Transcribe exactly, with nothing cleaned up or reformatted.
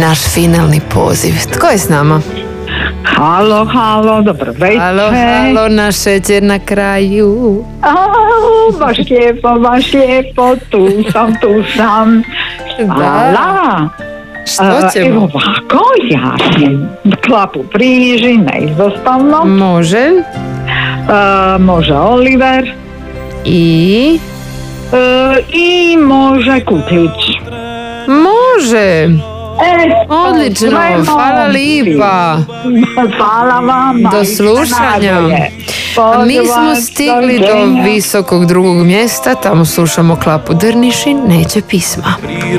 naš finalni poziv. Tko je s nama? Halo, halo, dobro večer. Halo, halo, naš šećer na kraju. Au, baš lijepo, baš lijepo, tu sam, tu sam. Hvala. Što ćemo? Evo ovako, ja sam klapu priži, neizostavno. Može. Uh, može Oliver. I? Uh, I može Kutlić. Može. E, Odlično, hvala lipa. Hvala vam. Do slušanja. Mi smo stigli do visokog drugog mjesta, tamo slušamo Klapu Drnišin, Neće pisma.